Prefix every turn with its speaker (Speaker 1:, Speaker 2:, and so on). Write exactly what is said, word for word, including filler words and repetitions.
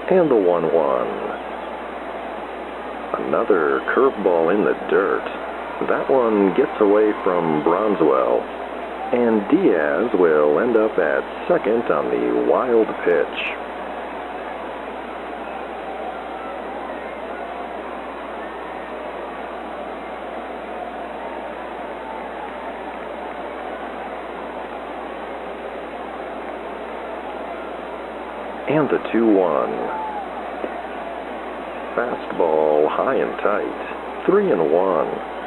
Speaker 1: And the one one. Another curveball in the dirt. That one gets away from Bronswell. And Diaz will end up at second on the wild pitch. And the two one. Fastball high and tight. Three and one.